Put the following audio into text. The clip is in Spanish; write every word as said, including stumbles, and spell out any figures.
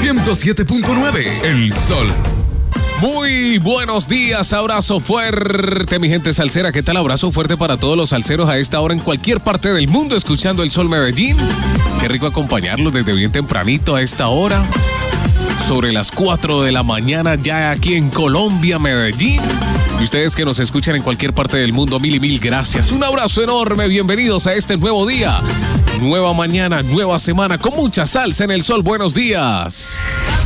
ciento siete punto nueve, El Sol. Muy buenos días, abrazo fuerte, mi gente salsera. ¿Qué tal? Abrazo fuerte para todos los salseros a esta hora en cualquier parte del mundo escuchando El Sol Medellín. Qué rico acompañarlos desde bien tempranito a esta hora. Sobre las cuatro de la mañana ya aquí en Colombia, Medellín. Y ustedes que nos escuchan en cualquier parte del mundo, mil y mil gracias. Un abrazo enorme, bienvenidos a este nuevo día. Nueva mañana, nueva semana con mucha salsa en El Sol. Buenos días.